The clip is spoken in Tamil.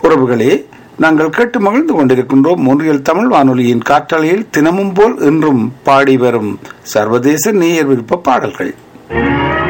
உறவுகளே, நாங்கள் கேட்டு மகிழ்ந்து கொண்டிருக்கின்றோம் மொன்றியல் தமிழ் வானொலியின் காற்றலையில் தினமும் போல் இன்றும் பாடி வரும் சர்வதேச நேயர் விருப்ப பாடல்கள்.